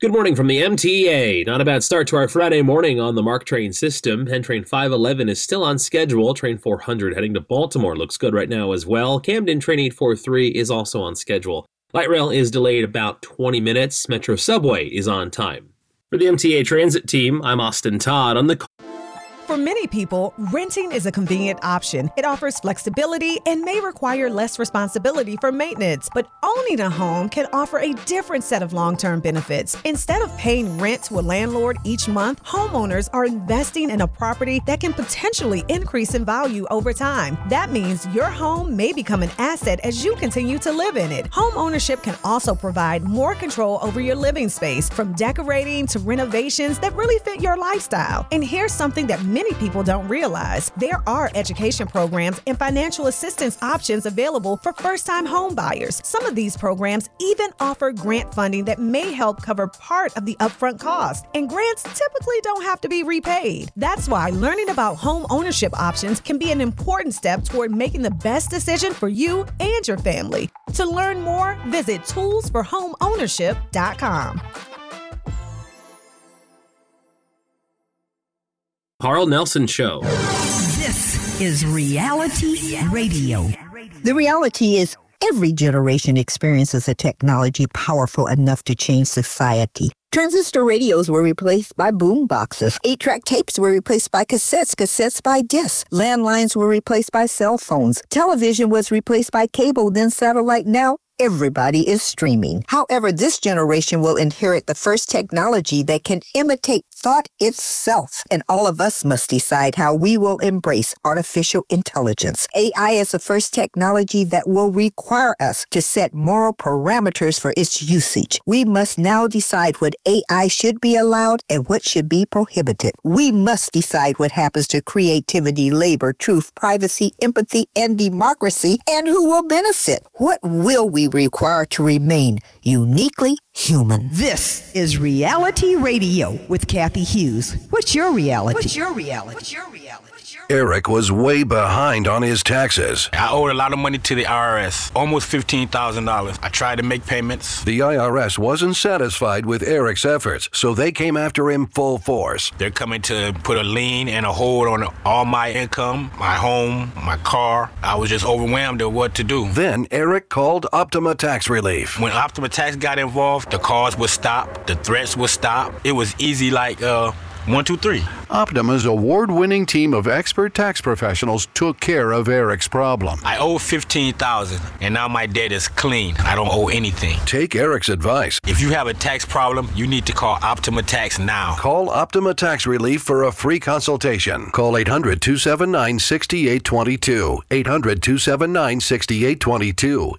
Good morning from the MTA. Not a bad start to our Friday morning on the MARC train system. Penn Train 511 is still on schedule. Train 400 heading to Baltimore looks good right now as well. Camden Train 843 is also on schedule. Light rail is delayed about 20 minutes. Metro Subway is on time. For the MTA Transit team, I'm Austin Todd on the... For many people, renting is a convenient option. It offers flexibility and may require less responsibility for maintenance. But owning a home can offer a different set of long-term benefits. Instead of paying rent to a landlord each month, homeowners are investing in a property that can potentially increase in value over time. That means your home may become an asset as you continue to live in it. Home ownership can also provide more control over your living space, from decorating to renovations that really fit your lifestyle. And here's something that many people don't realize. There are education programs and financial assistance options available for first-time home buyers. Some of these programs even offer grant funding that may help cover part of the upfront cost. And grants typically don't have to be repaid. That's why learning about home ownership options can be an important step toward making the best decision for you and your family. To learn more, visit toolsforhomeownership.com. Carl Nelson Show. This is Reality Radio. The reality is every generation experiences a technology powerful enough to change society. Transistor radios were replaced by boom boxes. 8-track tapes were replaced by cassettes by discs. Landlines were replaced by cell phones. Television was replaced by cable, then satellite. Now everybody is streaming. However, this generation will inherit the first technology that can imitate thought itself. And all of us must decide how we will embrace artificial intelligence. AI is the first technology that will require us to set moral parameters for its usage. We must now decide what AI should be allowed and what should be prohibited. We must decide what happens to creativity, labor, truth, privacy, empathy, and democracy, and who will benefit. What will we require to remain uniquely human? This is Reality Radio with Kathy Hughes. What's your reality? Eric was way behind on his taxes. I owed a lot of money to the IRS, almost $15,000. I tried to make payments. The IRS wasn't satisfied with Eric's efforts, so they came after him full force. They're coming to put a lien and a hold on all my income, my home, my car. I was just overwhelmed at what to do. Then Eric called Optima Tax Relief. When Optima Tax got involved, the calls would stop, the threats would stop. It was easy like 1, 2, 3. Optima's award-winning team of expert tax professionals took care of Eric's problem. I owe $15,000, and now my debt is clean. I don't owe anything. Take Eric's advice. If you have a tax problem, you need to call Optima Tax now. Call Optima Tax Relief for a free consultation. Call 800-279-6822. 800-279-6822.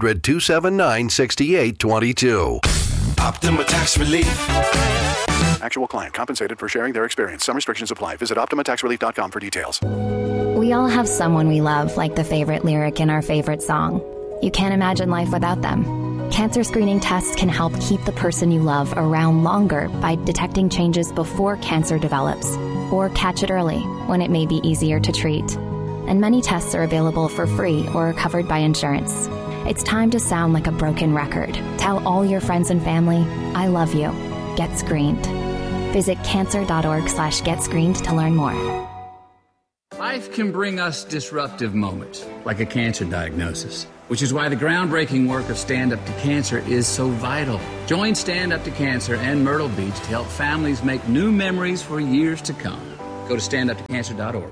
800-279-6822. Optima Tax Relief. Actual client compensated for sharing their experience. Some restrictions apply. Visit OptimaTaxRelief.com for details. We all have someone we love, like the favorite lyric in our favorite song. You can't imagine life without them. Cancer screening tests can help keep the person you love around longer by detecting changes before cancer develops, or catch it early when it may be easier to treat. And many tests are available for free or are covered by insurance. It's time to sound like a broken record. Tell all your friends and family, I love you. Get screened. Visit cancer.org/getscreened to learn more. Life can bring us disruptive moments, like a cancer diagnosis, which is why the groundbreaking work of Stand Up to Cancer is so vital. Join Stand Up to Cancer and Myrtle Beach to help families make new memories for years to come. Go to standuptocancer.org.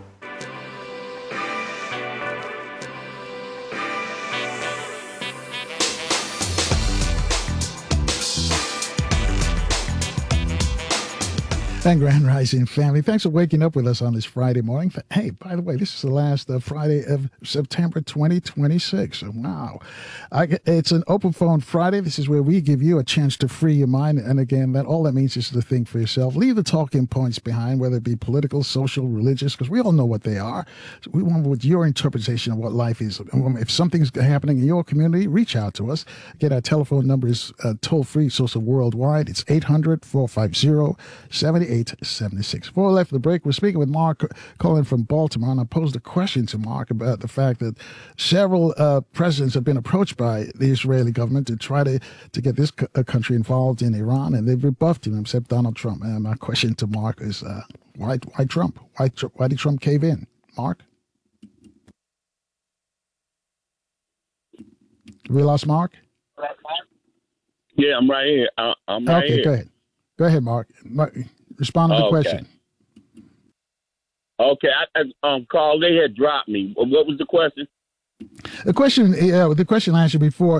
And Grand Rising family, thanks for waking up with us on this Friday morning. Hey, by the way, this is the last Friday of September 2026. Wow. It's an open phone Friday. This is where we give you a chance to free your mind. And again, all that means is to think for yourself. Leave the talking points behind, whether it be political, social, religious, because we all know what they are. So we want what your interpretation of what life is. If something's happening in your community, reach out to us. Again, our telephone number is toll-free, social worldwide. It's 800-450-78 888-7876. Before we left the break, we're speaking with Mark calling from Baltimore, and I posed a question to Mark about the fact that several presidents have been approached by the Israeli government to try to get this country involved in Iran, and they've rebuffed him, except Donald Trump. And my question to Mark is, why Trump? Why did Trump cave in? Mark? We lost Mark? Yeah, I'm right here. I'm right here. Okay, go ahead. Go ahead, Mark. Respond to the question. Okay, Carl, they had dropped me. What was the question? The question I answered before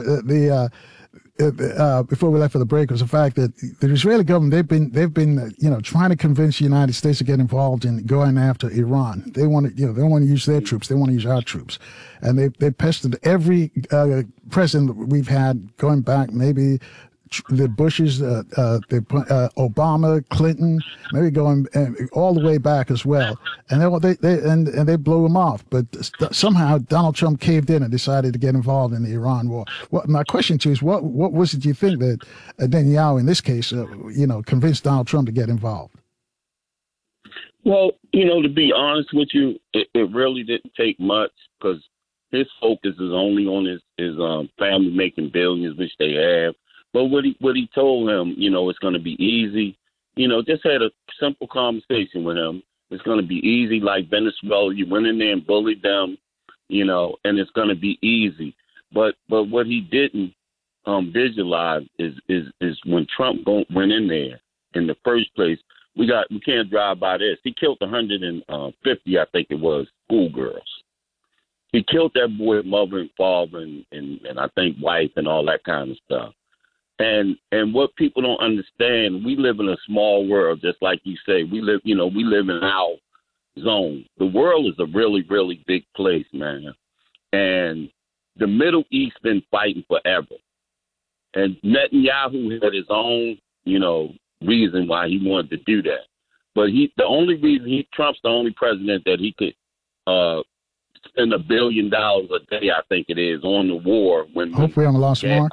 before we left for the break was the fact that the Israeli government they've been trying to convince the United States to get involved in going after Iran. They want to they don't want to use their troops. They want to use our troops, and they pestered every president we've had going back maybe the Bushes, Obama, Clinton, maybe going all the way back as well, and they blew him off. But somehow Donald Trump caved in and decided to get involved in the Iran war. My question to you is, what was it you think that Netanyahu in this case, convinced Donald Trump to get involved? Well, to be honest with you, it really didn't take much, because his focus is only on his family making billions, which they have. But what he told him, it's going to be easy. Just had a simple conversation with him. It's going to be easy, like Venezuela. You went in there and bullied them, and it's going to be easy. But what he didn't visualize is when Trump went in there in the first place. We can't drive by this. He killed 150, I think it was, schoolgirls. He killed that boy, mother and father, and I think wife and all that kind of stuff. And what people don't understand, we live in a small world, just like you say. We live in our zone. The world is a really, really big place, man. And the Middle East been fighting forever. And Netanyahu had his own, reason why he wanted to do that. But Trump's the only president that he could spend $1 billion a day, I think it is, on the war. Hopefully I'm lost, Mark.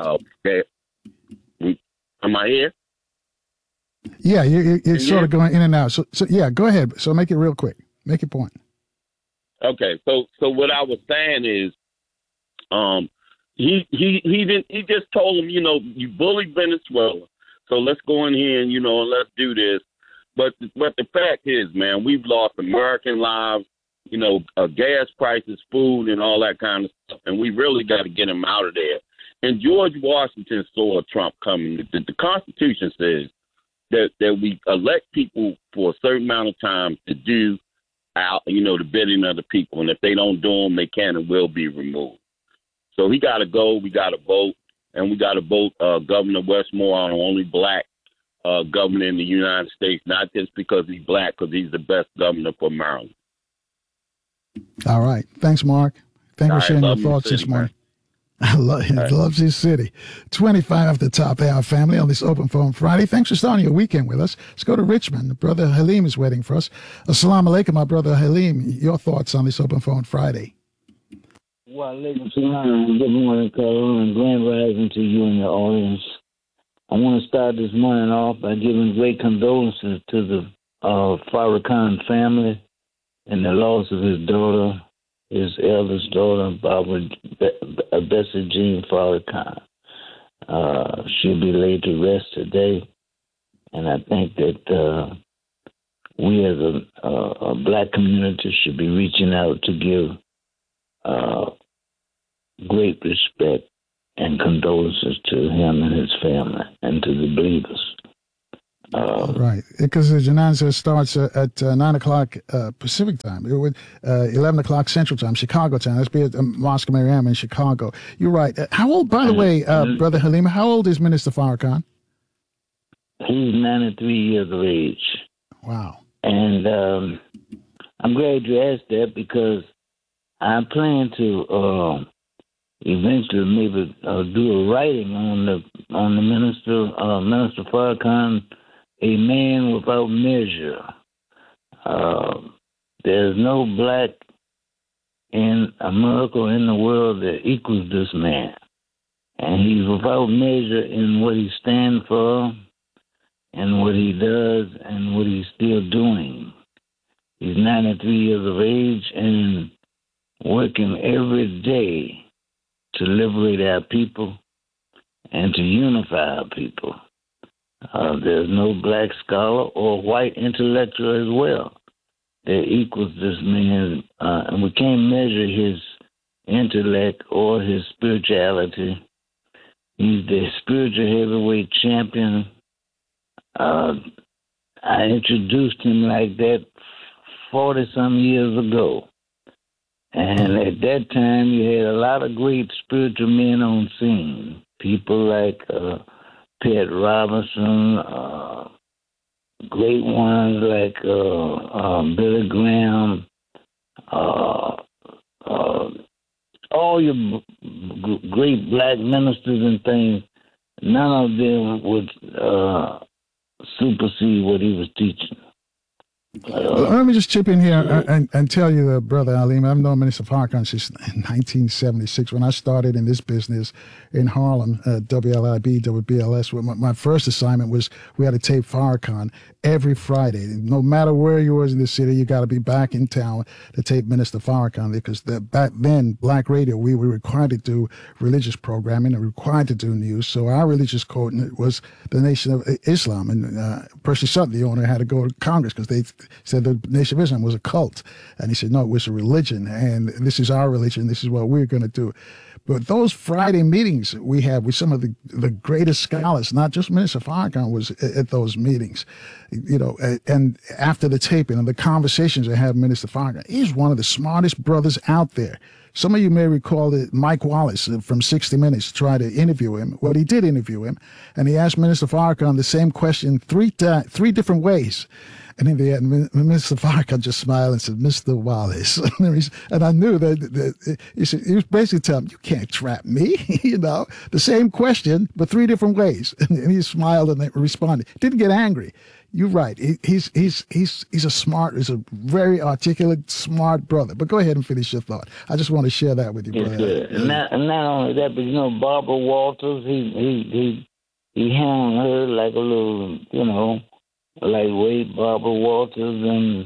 Am I here? Yeah, you're sort of going in and out. So yeah, go ahead. So make it real quick. Make your point. Okay. So what I was saying is, he just told him, you bullied Venezuela, so let's go in here and and let's do this. But the fact is, man, we've lost American lives, gas prices, food, and all that kind of stuff, and we really got to get him out of there. And George Washington saw Trump coming. The Constitution says that we elect people for a certain amount of time to do the bidding of the people. And if they don't do them, they can and will be removed. So he got to go. We got to vote. And we got to vote Governor Westmore, our only black governor in the United States, not just because he's black, because he's the best governor for Maryland. All right. Thanks, Mark. Thanks for sharing your thoughts this morning. He loves his city. 25 off the top hour, family, on this Open Phone Friday. Thanks for starting your weekend with us. Let's go to Richmond. Brother Halim is waiting for us. Assalamu alaikum, my brother Halim. Your thoughts on this Open Phone Friday? Wa alaikum salam. Good morning, Carl, and grand rising to you and your audience. I want to start this morning off by giving great condolences to the Farrakhan family and the loss of his daughter, his eldest daughter, Barbara Bessie Jean Farrakhan. She'll be laid to rest today. And I think that we as a black community should be reaching out to give great respect and condolences to him and his family and to the believers. Right, because the janaza starts at 9 o'clock Pacific time. It would 11 o'clock Central time, Chicago time. Let's be at Mosque of Maryam in Chicago. You're right. How old, by the way, Brother Halima, how old is Minister Farrakhan? He's 93 years of age. Wow. And I'm glad you asked that, because I plan to eventually maybe do a writing on the Minister Farrakhan, a man without measure. There's no black in America or in the world that equals this man. And he's without measure in what he stands for, and what he does and what he's still doing. He's 93 years of age and working every day to liberate our people and to unify our people. There's no black scholar or white intellectual as well that equals this man, and we can't measure his intellect or his spirituality. He's the spiritual heavyweight champion. I introduced him like that 40-some years ago. And at that time, you had a lot of great spiritual men on scene. People like Pat Robertson, great ones like Billy Graham, all your great black ministers and things. None of them would supersede what he was teaching. Let me just chip in here and tell you, Brother Aleem, I've known Minister Farrakhan since 1976 when I started in this business in Harlem, WLIB, WBLS. My first assignment was we had to tape Farrakhan every Friday. No matter where you was in the city, you got to be back in town to tape Minister Farrakhan, because back then, black radio, we were required to do religious programming and required to do news. So our religious code was the Nation of Islam. And Percy Sutton, the owner, had to go to Congress because they said the Nation of Islam was a cult. And he said, no, it was a religion, and this is our religion. This is what we're going to do. But those Friday meetings we had with some of the greatest scholars, not just Minister Farrakhan was at those meetings, you know, and after the taping and the conversations I had with Minister Farrakhan, he's one of the smartest brothers out there. Some of you may recall that Mike Wallace from 60 Minutes tried to interview him. Well, he did interview him, and he asked Minister Farrakhan the same question three different ways. And in the end, Mr. Farrakhan just smiled and said, Mr. Wallace. And I knew that he was basically telling him, you can't trap me, you know, the same question, but three different ways. And he smiled and responded. Didn't get angry. You're right. He's a very articulate, smart brother. But go ahead and finish your thought. I just want to share that with you, brother. Yes, and not only that, but you know, Barbara Walters, he handled her like a little, you know, lightweight. Barbara Walters and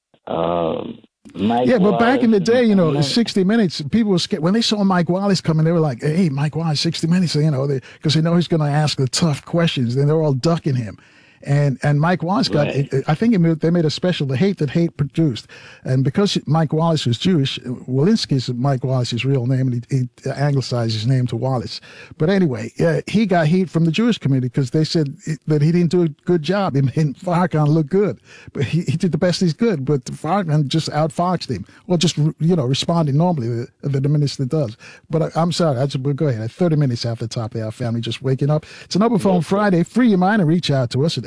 Mike. Yeah, but Wallace, back in the day, you know, 60 Minutes, people were scared. When they saw Mike Wallace coming, they were like, hey, Mike Wallace, 60 Minutes, you know, because they know he's going to ask the tough questions. Then they're all ducking him. And Mike Wallace got, I think they made a special, The Hate That Hate Produced. And because Mike Wallace was Jewish, Walensky is Mike Wallace's real name, and he anglicized his name to Wallace. But anyway, he got heat from the Jewish community because they said that he didn't do a good job. And Farrakhan looked good, but he did the best he's good. But Farrakhan just outfoxed him. Well, just, you know, responding normally that the minister does. But I'm sorry, we'll go ahead. 30 minutes after the top of our family just waking up. It's an Open Phone Friday. Free your mind and reach out to us at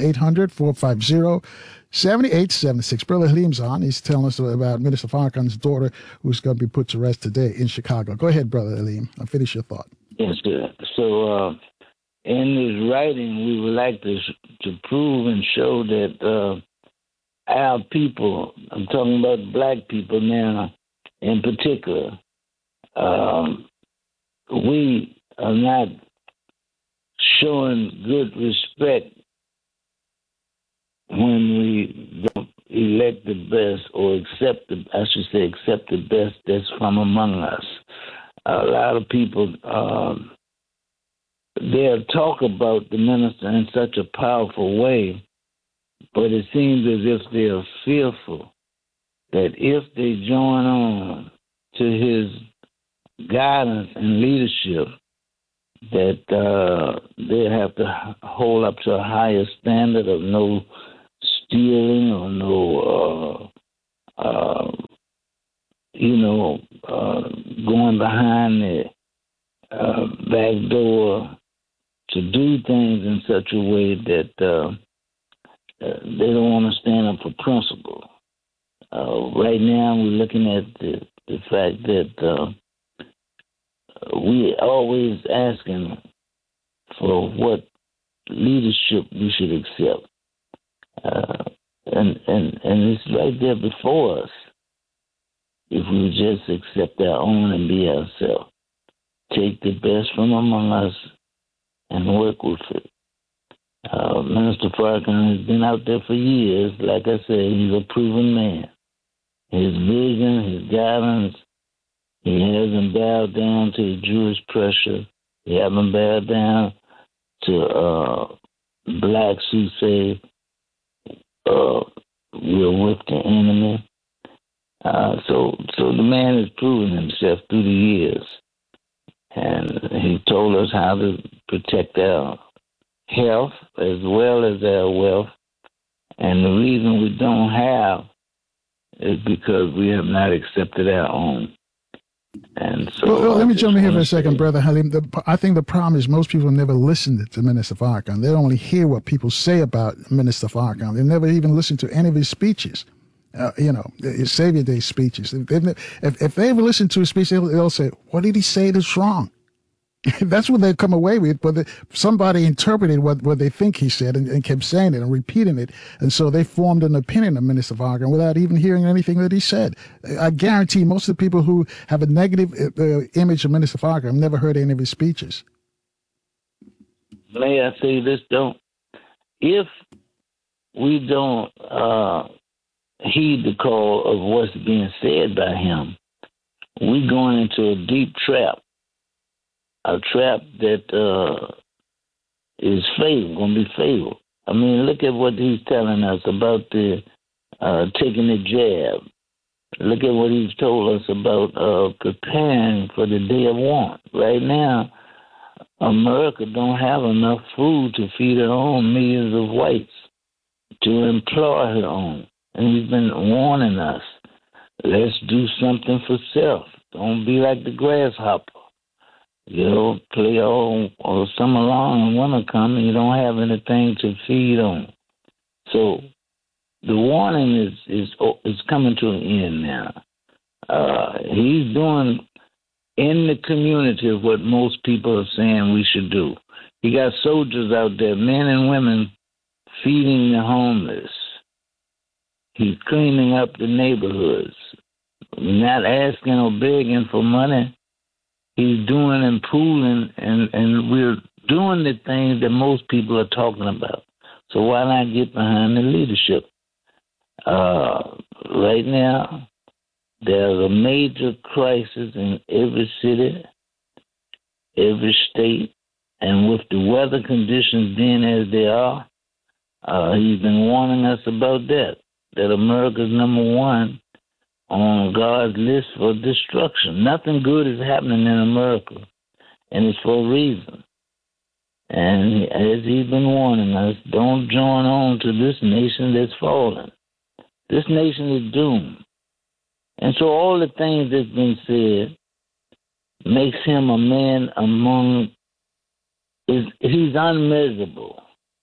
800-450-7876. Brother Halim's on. He's telling us about Minister Farrakhan's daughter, who's going to be put to rest today in Chicago. Go ahead, Brother Halim. I'll finish your thought. Yes, sir. So in this writing, we would like to prove and show that our people, I'm talking about black people now in particular, we are not showing good respect when we don't elect the best or accept the best that's from among us. A lot of people, they'll talk about the minister in such a powerful way, but it seems as if they're fearful that if they join on to his guidance and leadership, that they have to hold up to a higher standard of no stealing or no, going behind the back door to do things in such a way that they don't want to stand up for principle. Right now, we're looking at the fact that we always asking for what leadership we should accept. And it's right there before us. If we would just accept our own and be ourselves, take the best from among us and work with it. Minister Farrakhan has been out there for years. Like I said, he's a proven man. His vision, his guidance, he hasn't bowed down to the Jewish pressure. He hasn't bowed down to blacks who say we're with the enemy. So the man has proven himself through the years. And he told us how to protect our health as well as our wealth. And the reason we don't have is because we have not accepted our own. And so, well, let me jump in here for a second, Brother Halim. I think the problem is most people never listen to Minister Farrakhan. They only hear what people say about Minister Farrakhan. They never even listen to any of his speeches. His Savior Day speeches. If they ever listen to his speech, they'll say, "What did he say that's wrong?" That's what they come away with. But somebody interpreted what they think he said and kept saying it and repeating it. And so they formed an opinion of Minister Farrakhan without even hearing anything that he said. I guarantee most of the people who have a negative image of Minister Farrakhan have never heard any of his speeches. May I say this, though? If we don't heed the call of what's being said by him, we're going into a deep trap. A trap that is fatal, going to be fatal. I mean, look at what he's telling us about the taking the jab. Look at what he's told us about preparing for the day of want. Right now, America don't have enough food to feed her own millions of whites, to employ her own. And he's been warning us, let's do something for self. Don't be like the grasshopper. Play all summer long and winter come and you don't have anything to feed on. So the warning is coming to an end now. He's doing in the community what most people are saying we should do. He got soldiers out there, men and women, feeding the homeless. He's cleaning up the neighborhoods, not asking or begging for money. He's doing and pooling, and we're doing the things that most people are talking about. So why not get behind the leadership? Right now, there's a major crisis in every city, every state, and with the weather conditions being as they are, he's been warning us about that America's number one on God's list for destruction. Nothing good is happening in America, and it's for a reason. And as he's been warning us, don't join on to this nation that's fallen. This nation is doomed. And so all the things that's been said makes him a man among, he's unmeasurable.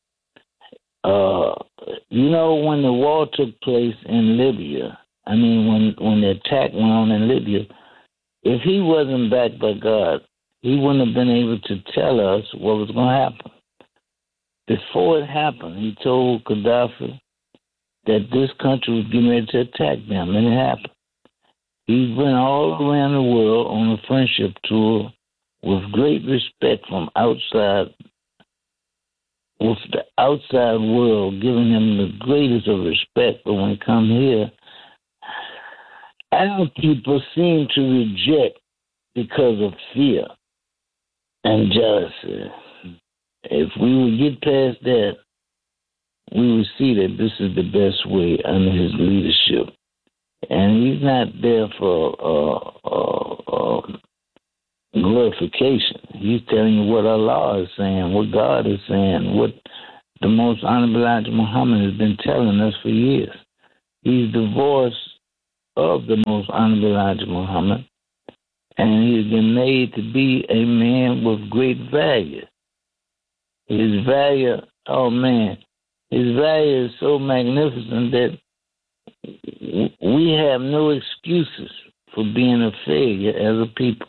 When the war took place in Libya, when the attack went on in Libya, if he wasn't backed by God, he wouldn't have been able to tell us what was going to happen. Before it happened, he told Gaddafi that this country was getting ready to attack them, and it happened. He went all around the world on a friendship tour with great respect from outside, with the outside world giving him the greatest of respect. But when it comes here, our people seem to reject because of fear and jealousy. If we would get past that, we would see that this is the best way under his leadership. And he's not there for glorification. He's telling you what Allah is saying, what God is saying, what the Most Honorable Elijah Muhammad has been telling us for years. He's the voice of the Most Honorable Elijah Muhammad, and he's been made to be a man with great value. His value, his value is so magnificent that we have no excuses for being a failure as a people.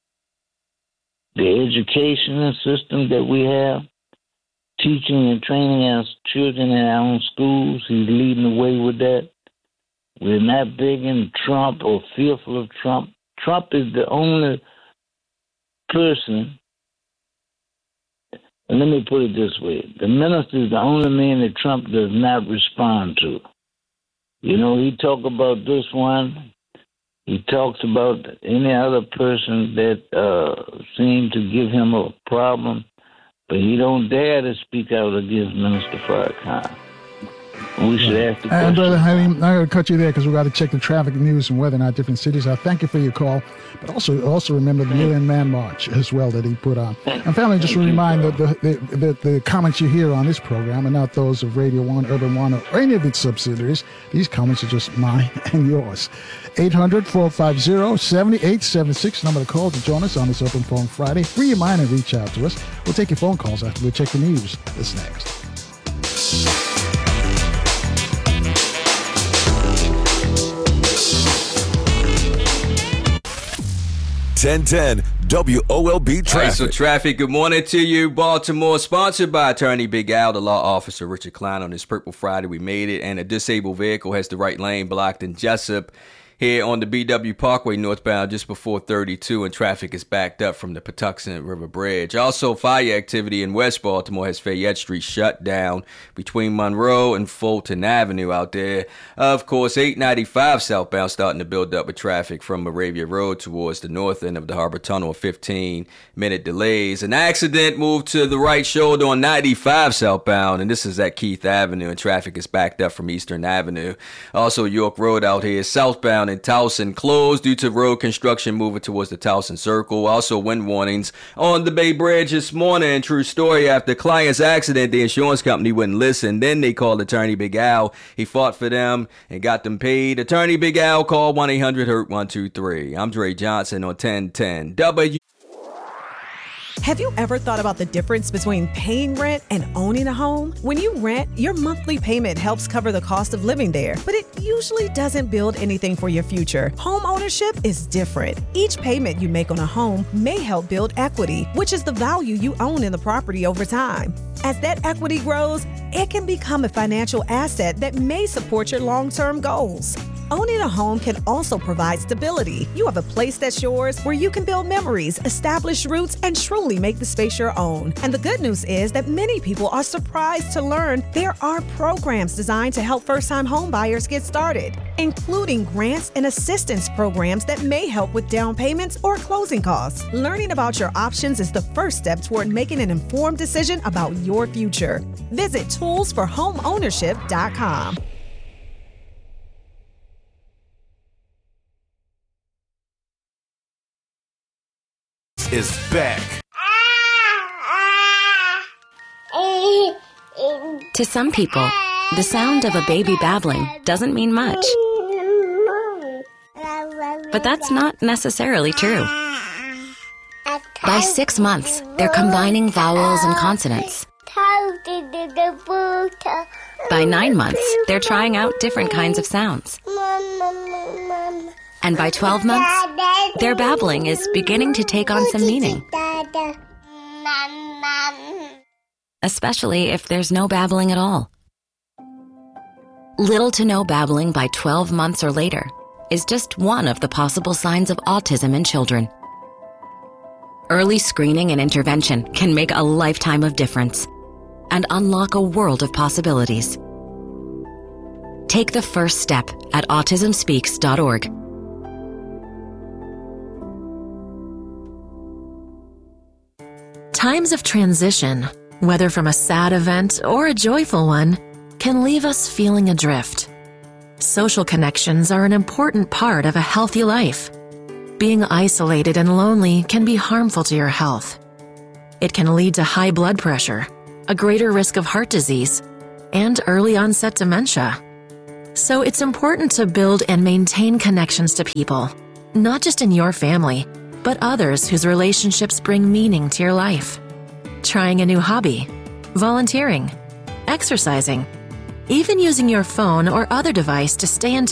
The educational system that we have, teaching and training our children in our own schools, he's leading the way with that. We're not big in Trump or fearful of Trump. Trump is the only person let me put it this way. The minister is the only man that Trump does not respond to. You know, he talk about this one. He talks about any other person that seemed to give him a problem, but he don't dare to speak out against Minister Farrakhan. We should ask the question. And Brother Halim, I'm going to cut you there because we've got to check the traffic news and whether or not different cities. I thank you for your call, but also remember the Million Man March as well that he put on. And family, just to remind that the comments you hear on this program are not those of Radio 1, Urban One, or any of its subsidiaries. These comments are just mine and yours. 800-450-7876, number to call to join us on this Open Phone Friday. Free your mind and reach out to us. We'll take your phone calls after we check the news. That's next. .1010 WOLB Traffic. All right, so traffic, good morning to you. Baltimore, sponsored by Attorney Big Al, the law officer Richard Klein. On this Purple Friday, we made it, and a disabled vehicle has the right lane blocked in Jessup. Here on the BW Parkway northbound just before 32, and traffic is backed up from the Patuxent River Bridge. Also, fire activity in West Baltimore has Fayette Street shut down between Monroe and Fulton Avenue out there. Of course, 895 southbound starting to build up with traffic from Moravia Road towards the north end of the Harbor Tunnel, 15-minute delays. An accident moved to the right shoulder on 95 southbound, and this is at Keith Avenue, and traffic is backed up from Eastern Avenue. Also, York Road out here southbound in Towson closed due to road construction moving towards the Towson Circle. Also, wind warnings on the Bay Bridge this morning. True story, after client's accident, the insurance company wouldn't listen. Then they called Attorney Big Al. He fought for them and got them paid. Attorney Big Al, call 1-800-HURT-123. I'm Dre Johnson on 1010 W. Have you ever thought about the difference between paying rent and owning a home? When you rent, your monthly payment helps cover the cost of living there, but it usually doesn't build anything for your future. Home ownership is different. Each payment you make on a home may help build equity, which is the value you own in the property over time. As that equity grows, it can become a financial asset that may support your long-term goals. Owning a home can also provide stability. You have a place that's yours where you can build memories, establish roots, and truly make the space your own. And the good news is that many people are surprised to learn there are programs designed to help first-time home buyers get started, including grants and assistance programs that may help with down payments or closing costs. Learning about your options is the first step toward making an informed decision about your future. Visit toolsforhomeownership.com. Is back. To some people, the sound of a baby babbling doesn't mean much. But that's not necessarily true. By 6 months, they're combining vowels and consonants. By 9 months, they're trying out different kinds of sounds. And by 12 months, their babbling is beginning to take on some meaning. Especially if there's no babbling at all. Little to no babbling by 12 months or later is just one of the possible signs of autism in children. Early screening and intervention can make a lifetime of difference and unlock a world of possibilities. Take the first step at autismspeaks.org. Times of transition, whether from a sad event or a joyful one, can leave us feeling adrift. Social connections are an important part of a healthy life. Being isolated and lonely can be harmful to your health. It can lead to high blood pressure, a greater risk of heart disease, and early onset dementia. So it's important to build and maintain connections to people, not just in your family, but others whose relationships bring meaning to your life. Trying a new hobby, volunteering, exercising, even using your phone or other device to stay in touch